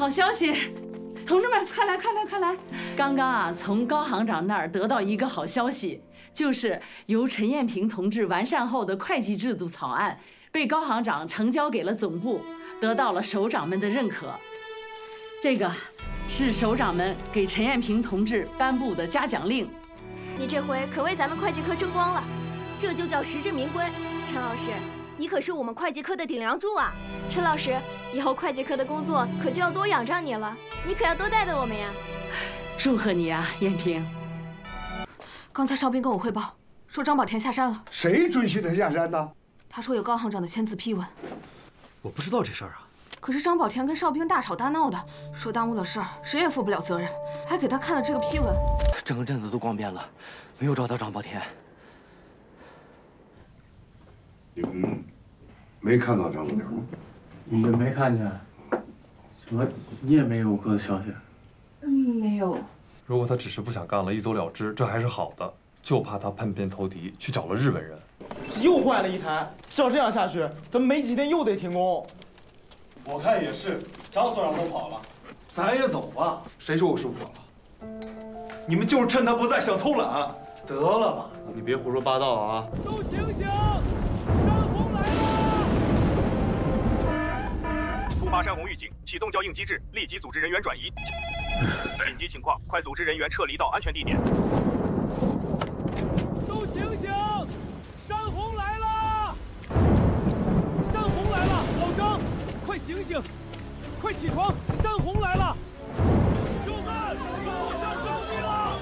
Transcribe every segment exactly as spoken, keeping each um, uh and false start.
好消息，同志们，快来快来快来！刚刚啊，从高行长那儿得到一个好消息，就是由陈艳萍同志完善后的会计制度草案被高行长呈交给了总部，得到了首长们的认可。这个是首长们给陈艳萍同志颁布的嘉奖令。 你这回可为咱们会计科争光了， 这就叫实至名归。陈老师，你可是我们会计科的顶梁柱啊！ 陈老师，以后会计科的工作可就要多仰仗你了，你可要多带带我们呀！ 祝贺你啊，艳萍！ 刚才邵兵跟我汇报，说张宝田下山了。 谁准许他下山的？ 他说有高行长的签字批文。 我不知道这事儿啊。 可是张宝田跟邵兵大吵大闹的，说耽误了事儿，谁也负不了责任，还给他看了这个批文。 整个镇子都光遍了，没有找到张宝田。 你们没看到张宝田吗？ 也没看见。什么？你也没有过的消息？ 嗯，没有。 如果他只是不想干了，一走了之，这还是好的。就怕他叛变投敌，去找了日本人。 又坏了一台，照这样下去，咱们没几天又得停工。 我看也是，张所长都跑了，咱也走吧。 谁说我说不了了？ 你们就是趁他不在想偷懒。得了吧， 你别胡说八道啊！ 都醒醒！山洪来了！ 突发山洪预警，启动校应机制，立即组织人员转移。紧急情况，快组织人员撤离到安全地点。 都醒醒！山洪来了！山洪来了！老张，快醒醒！快起床！山洪来了！友们，我想救你了！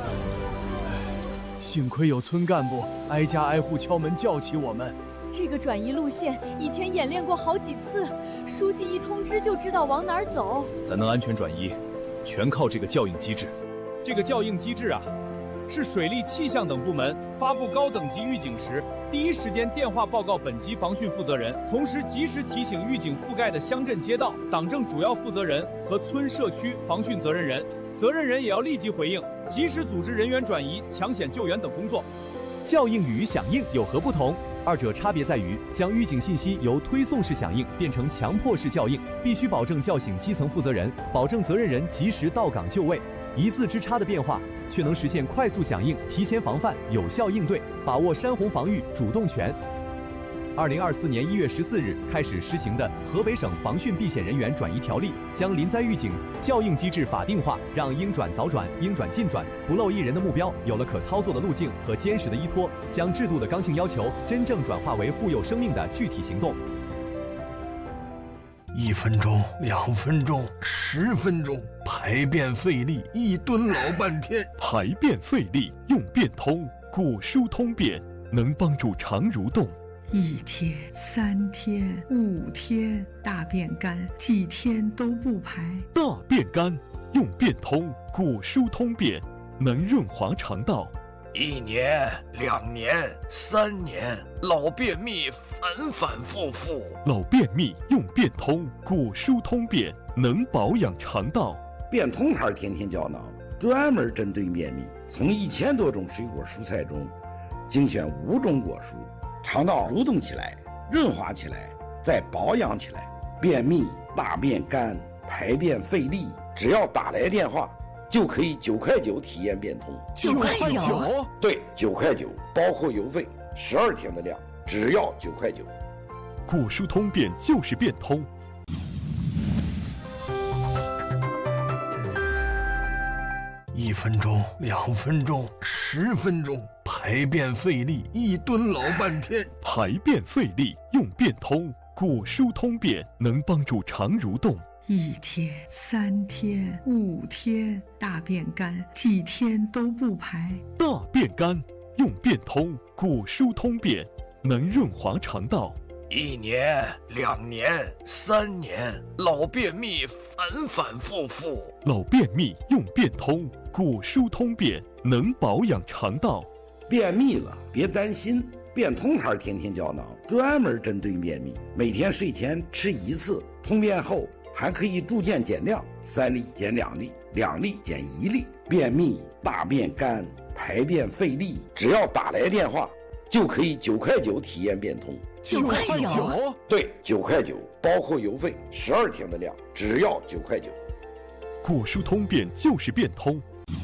幸亏有村干部挨家挨户敲门叫起我们。 这个转移路线以前演练过好几次，书记一通知就知道往哪儿走。 咱能安全转移，全靠这个校应机制。 这个校应机制啊，是水利、气象等部门发布高等级预警时，第一时间电话报告本级防汛负责人，同时及时提醒预警覆盖的乡镇街道、党政主要负责人和村社区防汛责任人，责任人也要立即回应，及时组织人员转移、抢险救援等工作。 校应与响应有何不同？二者差别在于，将预警信息由推送式响应变成强迫式校应，必须保证叫醒基层负责人，保证责任人及时到岗就位。一字之差的变化，却能实现快速响应、提前防范、有效应对，把握山洪防御主动权。二零二四年一月十四日开始施行的《河北省防汛避险人员转移条例》，将临灾预警校应机制法定化，让应转早转、应转尽转、不漏一人的目标有了可操作的路径和坚实的依托，将制度的刚性要求真正转化为护佑生命的具体行动。 一分钟，两分钟，十分钟，排便费力，一蹲老半天。 排便费力用便通，果蔬通便，能帮助肠蠕动。 一天、三天、五天，大便干，几天都不排。 大便干用便通，果蔬通便，能润滑肠道。 一年、两年、三年，老便秘反反复复。 老便秘用便通，果蔬通便，能保养肠道。 便通牌天天胶囊专门针对便秘，从一千多种水果蔬菜中精选五种果蔬，肠道蠕动起来，润滑起来，再保养起来。便秘、大便干、排便费力，只要打来电话就可以九块九体验便通。 九块九？ 对，九块九，包括邮费，十二天的量，只要九块九。 果蔬通便就是便通。 一分钟，两分钟，十分钟，排便费力，一蹲老半天。 排便费力用便通，果蔬通便，能帮助肠蠕动。 一天、三天、五天，大便干，几天都不排。 大便干用便通，果蔬通便，能润滑肠道。 一年、两年、三年，老便秘反反复复。 老便秘用便通，果蔬通便，能保养肠道。 便秘了别担心，便通牌天天胶囊专门针对便秘，每天睡前吃一次，通便后还可以逐渐减量，三粒减两粒，两粒减一粒。便秘、大便干、排便费力，只要打来电话就可以九块九体验便通。 九块九？ 对，九块九，包括邮费，十二天的量，只要九块九。 果蔬通便就是变通。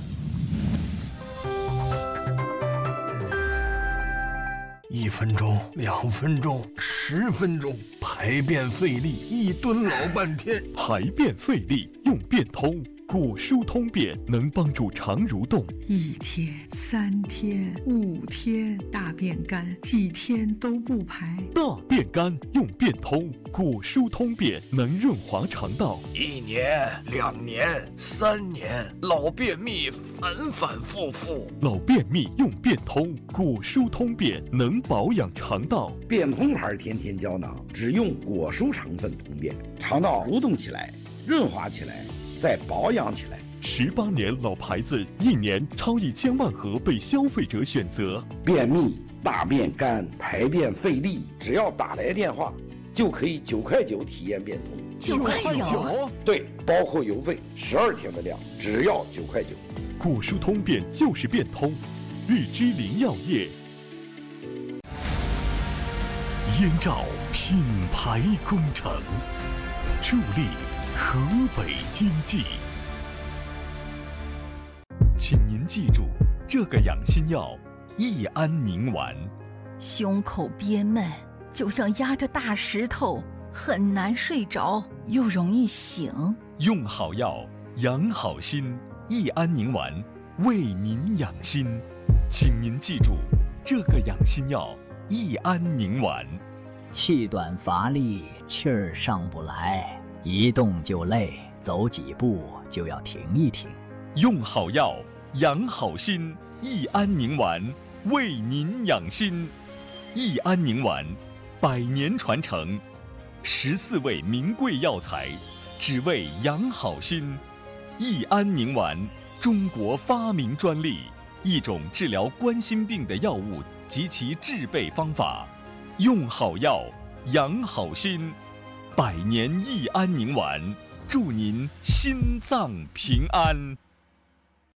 一分钟，两分钟，十分钟，排便费力，一蹲老半天。 排便费力用变通，果蔬通便能帮助肠蠕动。 一天、三天、五天，大便干，几天都不排。 大便干用变通，果蔬通便能润滑肠道。 一年、两年、三年，老便秘反反复复。 老便秘用变通，果蔬通便能保养肠道。 变通牌天天胶囊只用果蔬成分通便，肠道蠕动起来，润滑起来，再保养起来。 十八年老牌子，一年超一千万盒被消费者选择。 便秘、大便干、排便费力，只要打来电话，就可以九块九体验变通。 九块九？ 对，包括邮费，十二天的量，只要九块九。 果蔬通便就是变通，日之林药业。燕赵品牌工程，助力河北经济。请您记住这个养心药益安宁丸。 胸口憋闷，就像压着大石头，很难睡着，又容易醒。 用好药养好心，益安宁丸为您养心。请您记住这个养心药益安宁丸。 气短乏力，气儿上不来，一动就累，走几步就要停一停。 用好药养好心，益安宁丸为您养心。益安宁丸百年传承，十四味名贵药材，只为养好心。益安宁丸，中国发明专利，一种治疗冠心病的药物及其制备方法。用好药养好心，百年益安宁丸，祝您心脏平安。